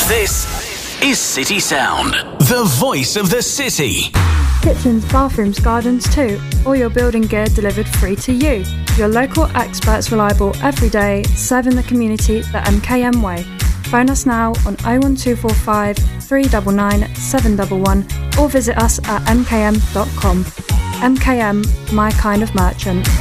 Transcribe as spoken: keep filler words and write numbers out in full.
This is City Sound, the voice of the city. Kitchens, bathrooms, gardens too. All your building gear delivered free to you. Your local experts, reliable every day, serving the community the M K M way. Phone us now on oh one two four five, three nine nine, seven one one or visit us at m k m dot com. M K M, my kind of merchant.